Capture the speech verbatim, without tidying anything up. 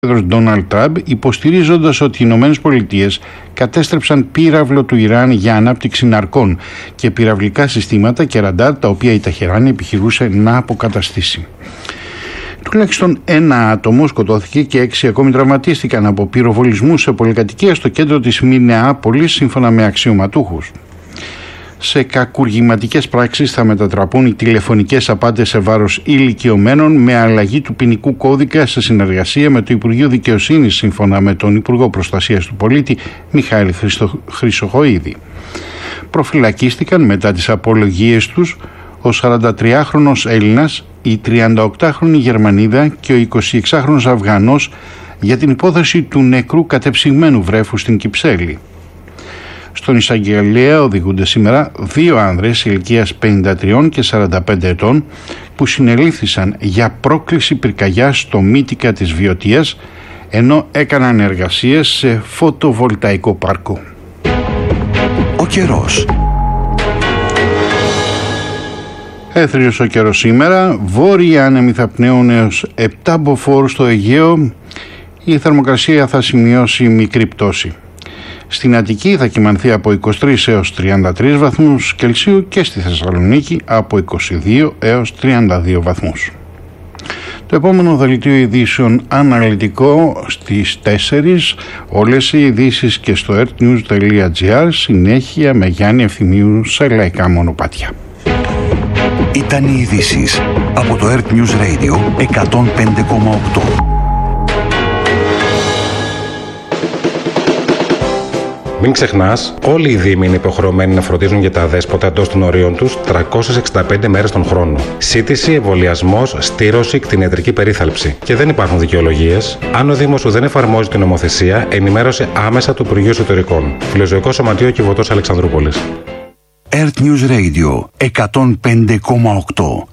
πρόεδρος Ντόναλντ Τραμπ, υποστηρίζοντας ότι οι Ηνωμένες Πολιτείες κατέστρεψαν πύραυλο του Ιράν για ανάπτυξη ναρκών και πυραυλικά συστήματα και ραντάρ, τα οποία η Τεχεράνη επιχειρούσε να αποκαταστήσει. Τουλάχιστον ένα άτομο σκοτώθηκε και έξι ακόμη τραυματίστηκαν από πυροβολισμούς σε πολυκατοικία στο κέντρο της Μινεάπολης, σύμφωνα με αξιωματούχους. Σε κακουργηματικές πράξεις θα μετατραπούν οι τηλεφωνικές απάτες σε βάρος ηλικιωμένων με αλλαγή του ποινικού κώδικα σε συνεργασία με το Υπουργείο Δικαιοσύνης, σύμφωνα με τον Υπουργό Προστασίας του Πολίτη Μιχάλη Χρυσοχοΐδη. Προφυλακίστηκαν μετά τις απολογίες τους ο σαραντατριάχρονος Έλληνας, η τριανταοκτάχρονη Γερμανίδα και ο εικοσιεξάχρονος Αφγανός για την υπόθεση του νεκρού κατεψυγμένου βρέφου στην Κυψέλη. Στον εισαγγελέα οδηγούνται σήμερα δύο άνδρες ηλικίας πενήντα τρία και σαράντα πέντε ετών που συνελήφθησαν για πρόκληση πυρκαγιάς στο Μύτικα της Βιωτίας, ενώ έκαναν εργασίες σε φωτοβολταϊκό πάρκο. Ο καιρός. Έθριος ο καιρός σήμερα, βόρειοι άνεμοι θα πνέουν έως επτά μποφόρ στο Αιγαίο, η θερμοκρασία θα σημειώσει μικρή πτώση. Στην Αττική θα κυμανθεί από είκοσι τρεις έως τριάντα τρεις βαθμούς Κελσίου και στη Θεσσαλονίκη από είκοσι δύο έως τριάντα δύο βαθμούς. Το επόμενο δελτίο ειδήσεων αναλυτικό στις τέσσερις, όλες οι ειδήσεις και στο ertnews τελεία gr, συνέχεια με Γιάννη Ευθυμίου σε λαϊκά μονοπάτια. Ήταν οι ειδήσεις από το AirtNews Radio εκατόν πέντε κόμμα οκτώ. Μην ξεχνάς, όλοι οι δήμοι είναι υποχρεωμένοι να φροντίζουν για τα αδέσποτα εντός των ορίων τους τριακόσιες εξήντα πέντε μέρες τον χρόνο. Σύντηση, εμβολιασμός, στήρωση, κτηνιατρική περίθαλψη. Και δεν υπάρχουν δικαιολογίες. Αν ο Δήμος σου δεν εφαρμόζει την νομοθεσία, ενημέρωσε άμεσα το Υπουργείο Εσωτερικών. Φιλοζωικό Σωματείο Κιβωτός Αλεξανδρούπολης. AirtNews Radio εκατόν πέντε κόμμα οκτώ.